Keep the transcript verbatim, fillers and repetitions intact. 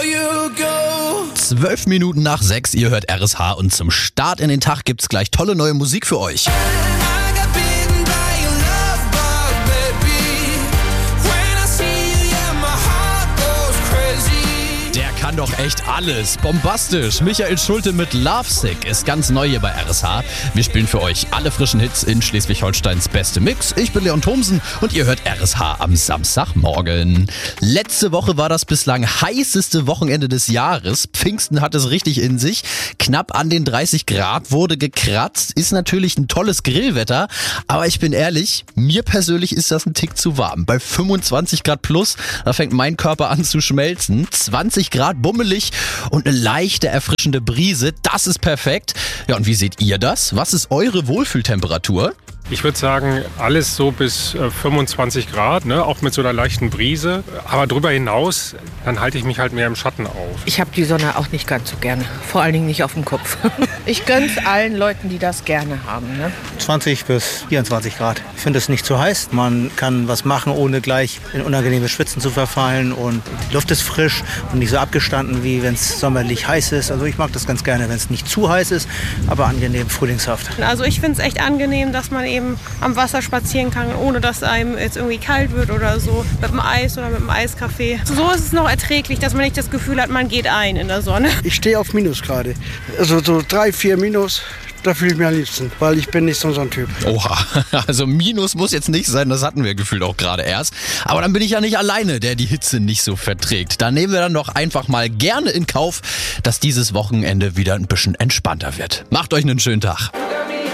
Zwölf Minuten nach sechs, ihr hört R S H und zum Start in den Tag gibt's gleich tolle neue Musik für euch. Kann doch echt alles. Bombastisch. Michael Schulte mit Lovesick ist ganz neu hier bei R S H. Wir spielen für euch alle frischen Hits in Schleswig-Holsteins beste Mix. Ich bin Leon Thomsen und ihr hört R S H am Samstagmorgen. Letzte Woche war das bislang heißeste Wochenende des Jahres. Pfingsten hat es richtig in sich. Knapp an den dreißig Grad wurde gekratzt. Ist natürlich ein tolles Grillwetter. Aber ich bin ehrlich, mir persönlich ist das ein Tick zu warm. Bei fünfundzwanzig Grad plus, da fängt mein Körper an zu schmelzen. zwanzig Grad bummelig und eine leichte, erfrischende Brise. Das ist perfekt. Ja, und wie seht ihr das? Was ist eure Wohlfühltemperatur? Ich würde sagen, alles so bis äh, fünfundzwanzig Grad, ne? Auch mit so einer leichten Brise. Aber darüber hinaus, dann halte ich mich halt mehr im Schatten auf. Ich habe die Sonne auch nicht ganz so gerne. Vor allen Dingen nicht auf dem Kopf. Ich gönn's allen Leuten, die das gerne haben. Ne? zwanzig bis vierundzwanzig Grad. Ich finde es nicht zu heiß. Man kann was machen, ohne gleich in unangenehme Schwitzen zu verfallen. Und die Luft ist frisch und nicht so abgestanden, wie wenn es sommerlich heiß ist. Also ich mag das ganz gerne, wenn es nicht zu heiß ist, aber angenehm frühlingshaft. Also ich finde es echt angenehm, dass man eben am Wasser spazieren kann, ohne dass einem jetzt irgendwie kalt wird oder so, mit dem Eis oder mit dem Eiskaffee. So ist es noch erträglich, dass man nicht das Gefühl hat, man geht ein in der Sonne. Ich stehe auf Minusgrade. Also so drei, vier Minus. Da fühle ich mich am liebsten, weil ich bin nicht so ein Typ. Oha, also Minus muss jetzt nicht sein, das hatten wir gefühlt auch gerade erst. Aber dann bin ich ja nicht alleine, der die Hitze nicht so verträgt. Da nehmen wir dann doch einfach mal gerne in Kauf, dass dieses Wochenende wieder ein bisschen entspannter wird. Macht euch einen schönen Tag.